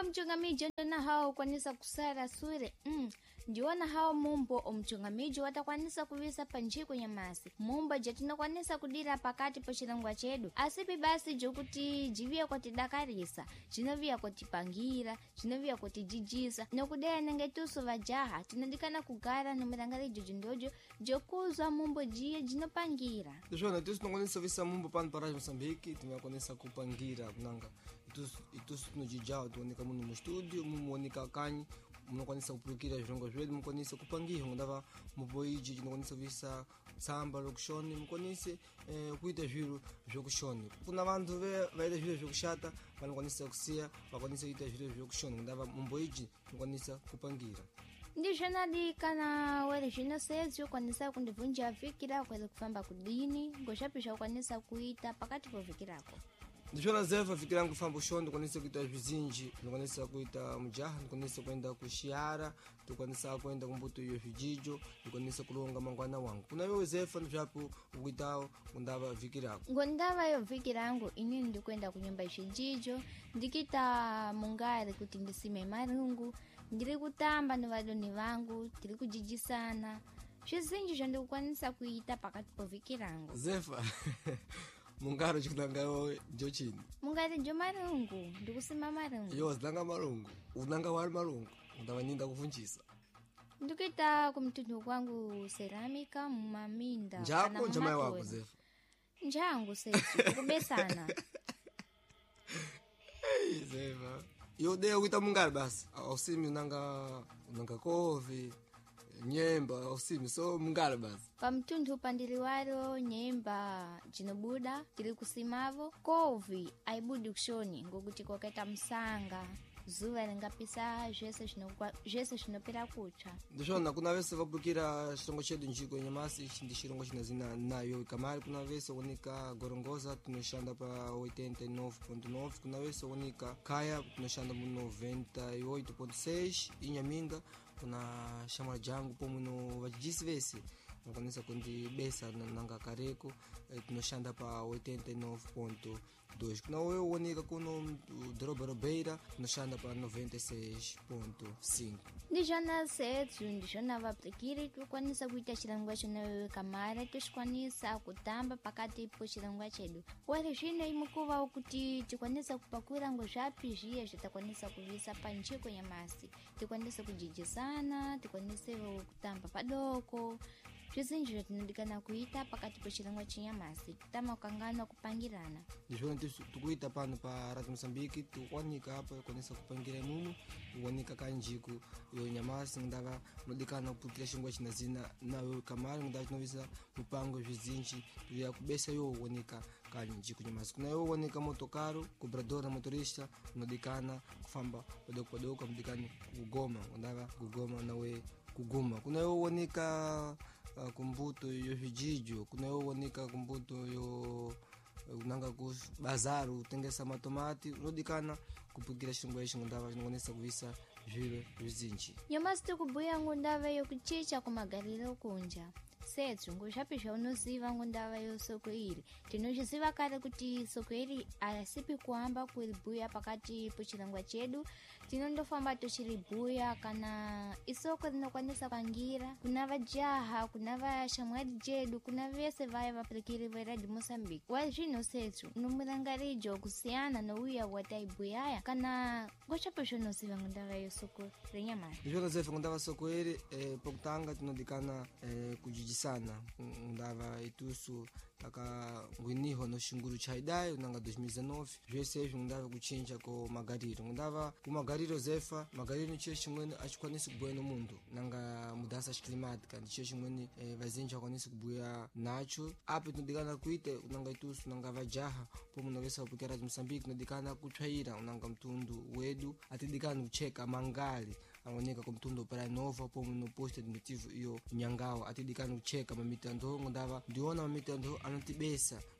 Mumbo mchungamiji na hao kwanisa kusara sure. Njiwana hao mumbo omchungamiji watakwanisa kuvisa panjiko nyamasi. Mumbo jatina kwanisa kudira pakati po chilangwa chedu. Asipi basi jokuti jivia kwa tidakarisa. Chinovia kwa tipangira, chinovia kwa tijijisa. Nokudea nengetusu vajaha. Tinadikana kugara numirangali jojindojo. Jokuzwa mumbo jia jinopangira. Joana, tusu nokwanisa visa mumbo pano para Moçambique. Tinakwanisa kupangira kunanga. Itusu no jijao tuonika muno mu studio, mumonika kanyi. Munokwanisa kupulukira zvirongo zvedu, mukwanisa kupangira ngondava muboiji tinokwanisa visa samba lokushoni, mukwanise kuita zviro zvokushoni. Kuna vantu vaita zviro zvokushata vanokwanisa kusiya vakwanisa kuita zviro zvokushoni ngondava muboiji tinokwanisa kupangira. Ndizvanadi kana wale zvino sezvo kwanisa kundivunja vikira kwele kufamba kudini ngoshapisha kwanisa kuita pakati povikirako. Ndishona zefa fikira yangu famba ushondo ndikwanisa kuita zvizinji, ndikwanisa kuita mujaha, ndikwanisa kuenda kushiara, ndikwanisa kuenda kumbuto iyo zvijijo, ndikwanisa kulonga mangwana wangu. Kuna wewe zefa ndizvapo ukuitao ngondava vikirako. Ngondava yo vikirangu inini ndikwenda kunyumba zvijijo, ndikita mungari kuti ndisime marungu, ndiri kutamba nevadoni vangu, tiri kujijisana. Zvizinji zvandikwanisa kuita pakati povikirangu. Zefa mungaro chikunanga jochini. Mungari jo marungu, ndikusima marungu. Yo, zinanga marungu. Unanga wali marungu. Undavaninda kuvunjisa. Ndikuita kumtundu kwangu ceramika mumaminda. Njako njamai wako Zefa? Njangu sechi, kubesana. Hey Zefa. Yo dea kuita mungari basi. Ausimi unanga kovi. Nyemba ausimi so mungala basi pamtundu pandili waro nyemba jinobuda tili kusimavo kovi aibudi kushoni ngokuti koketa msanga zuva lingapisa zvese zvinopera kucha. Ndishona kuna vese vabukira chitongo chedu njiko nyamasi ndi chirongo chinazina nayo kamari. Kuna vese wonika gorongoza tunoshanda pa 89.9, kuna vese wonika kaya tunoshanda mu 98.6 inyaminga. Kuna shamara jangu pomuno vajisi vese mukwanisa kundi besa nanga kareko tunoshanda pa 89.2. Kuna wewe wonika kuno doroba robeira tunoshanda pa 96.5. Ndijana sethu ndijana vaplikiri tukwanisa kuita chilangwa chona kamara tushikwanisa kutamba pakati po chilangwa chedu. Wale zvino imukuva ukuti tikwanisa kupakura ngo zvapi zviye zvitakwanisa kuvisa panjiko nyamasi. Tikwanisa kujijisana, tikwanisa kutamba padoko. Zvizinji zvatinodikana kuita pakati po chilangwa chinyamasi. Tama kangana kupangirana. Ndizvona tukuita pano pa Radio Moçambique tukwanika apa kwanisa kupangira mumu, tukwanika kanjiko yo nyamasi ndava nodikana kupukira chingwa chinazina nawe kamari ndava tinovisa mupango zvizinji ya kubesa yo wonika kanjiko nyamasi. Kuna yo wonika motokaro, cobrador na motorista nodikana kufamba padoko mdikana kugoma ndava kugoma nawe kuguma. Kuna yo wonika kumbuto yo vijijo, kuna yo wonika kumbuto yo unanga ku bazaru utengesa matomati unodikana kupukira chingwa ichi ngondava chinonesa kuvisa zviro vizinji. Nyamasi tikubuya ngondava yo kuchicha kumagariro kunja. Sethu ngoshapisha unoziva ngondava yo soko iri. Tinochiziva kare kuti soko iri asipi kuamba kulibuya pakati po chilangwa chedu. Tinondofamba tochiribuya kana isoko linokwanisa pangira. Kuna vajaha, kuna vashamwadi jedu, kuna vese vaya vaplikiri va Radio Moçambique. Wazvino sethu numurangarijo kusiyana nouya wataibuyaya kana ngoshapisha unoziva ngondava yo soko renyamasi. Ndivyo zefa ngondava soko iri pokutanga tinodikana kujijisana ndava itusu aka ngwiniho no shinguru chaidai nanga 2019 zvese ndava kuchinja ko magariro ndava ku magariro zefa magariro chiyo chimweni achikwanisa kubuya no mundu nanga mudansa climatic kandi chiyo chimweni vazinji akwanisa kubuya nacho apo tinodikana kuite nanga itusu nanga vajaha pomuno vesa kupukira Moçambique nodikana kutsvaira nanga mtundu wedu atidikana kucheka mangali aoneka ko mtundu para nova pomuno post administrativo iyo nyangao atidikana kucheka mamitando ngondava ndiona mamitando anotibesa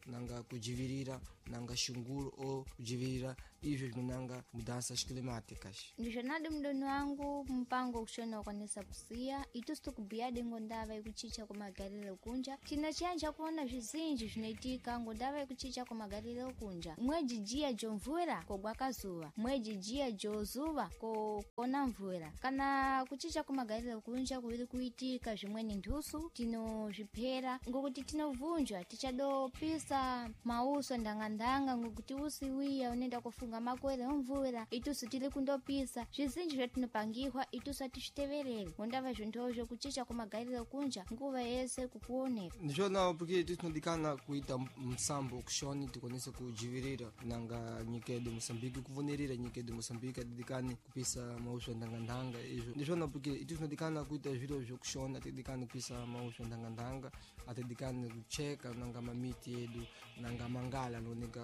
nanga kujivirira nanga shungulu o kujivirira ivyo vinanga mudanças climáticas. Ndijonadi mdoni wangu mpango kushona wakwanisa kusiya itustu kubiyadi ngondava ikuchicha kumagalile ukunja china chanja kuona vizinji vinaitika ngondava ikuchicha kumagalile ukunja mwejijia jo mvula kogwakazuva mwejijia jo zuva kona mvula kana kuchicha kumagalile ukunja kuili kuitika vimweni nthusu tino viphera ngokuti tinovunjwa tichadopisa mauso ndangandanga ngokuti usiwiya unenda kufunga makwele omvula itusu tili kundopisa vizinji vyatinopangihwa itusu atixiteverere ngondava vinthovyo kuchicha kumagalile ukunja nguva yese kukuoneka ndijonao porque titinodikana kuita msambo kushoni tikonese kujivirira nanga nyikedo Moçambique kuvonerera nyikedo Moçambique atidikani kupisa mauso ndangandanga izvo ndizvona porque titinodikana kuita zviro vyokushona atidikani kupisa mauso ndangandanga atidikani kucheka nanga mamiti yedu nanga mangala anooneka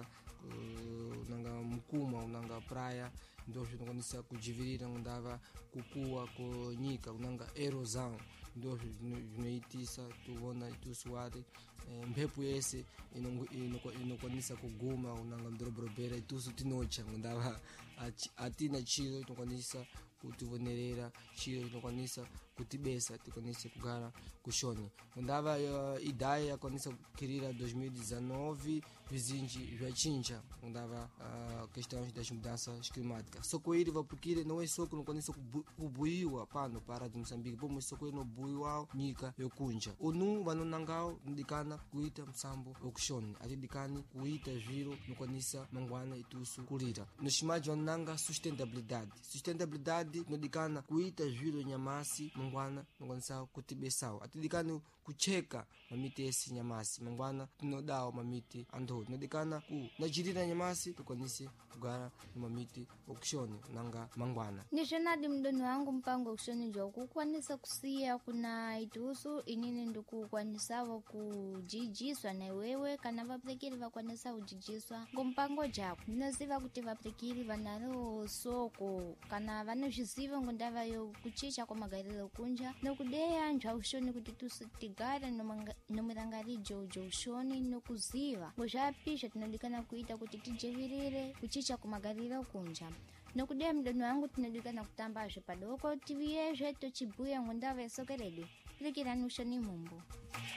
nanga mukuma nanga praia ndo zvinokonesa kujivirira ngondava kukuwa konyika nanga erosão ndo zvinoitisa tuona itusuwari mphepo yese inokwanisa kuguma unanga mdoroborobera itusu tinocha ngondava atina chilo inokwanisa kutivonerera chilo inokwanisa kutibesa tikwanise kugara kushoni ngondava idaya yakwanisa kukirira 2019 vizinji vyachinja ngondava questões das mudanças climáticas soko ili vapukire não é soko inokwanisa kubuiwa pano para Rádio Moçambique pomwe soko inobuiwa nyika yokunja onu vanonangao ndikana kuita msambo okushoni atidikani kuita zviro inokwanisa mangwana itusu kulira noximaji vanonanga sustentabilidade nodikana kuita zviro nyamasi mangwana nokwanisa kutibesawo atidikani kucheka mamiti esi nyamasi mangwana tinodawo mamiti andho nodikana najirira nyamasi tukwanise kugara mamiti okushoni nanga mangwana nizvenadi mdoni wangu mpango okushoni joku kukwanisa kusiya kuna itusu inini ndikukwanisawo kujijiswa na iwewe kana vaprekiri vakwanisa kujijiswa ngompango jako ndinoziva kuti vaprekiri vanalo soko kana vanozviziva ngondava yokuchicha kwamagariro ukunja nokudeya njwa ushoni kuti tusu tigara nomurangarijo ushoni nokuziva ngozvapisha tinodikana kuita kuti tijevirire kuchicha kumagariro ukunja nokudeya mdoni wangu tinodikana kutambazve padoko tv yezve tochibuya ngondava yesokeredu likirani ushoni mumbu